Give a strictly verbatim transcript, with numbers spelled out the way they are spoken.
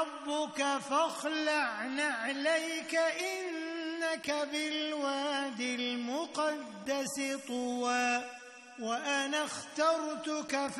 ربك فاخلع نعليك إنك بالواد المقدس طوى وأنا اخترتك